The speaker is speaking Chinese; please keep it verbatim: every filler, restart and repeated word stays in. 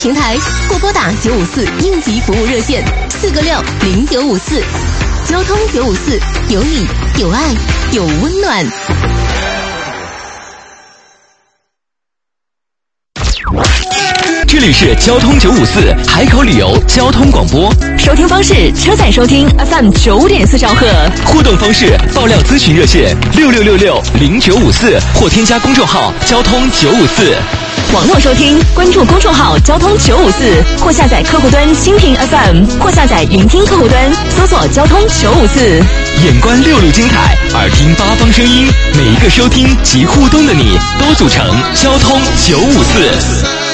平台或拨打九五四应急服务热线四个六零九五四。交通九五四，有你有爱有温暖。 这里是交通九五四海口旅游交通广播， 收听方式：车载收听 F M 九点四兆赫， 互动方式：爆料咨询热线六六六六零九五四，或添加公众号交通九五四。 网络收听，关注公众号交通九五四，或下载客户端蜻蜓 F M， 或下载云听客户端，搜索交通九五四。 眼观六路精彩，耳听八方声音，每一个收听及互动的你，都组成交通九五四。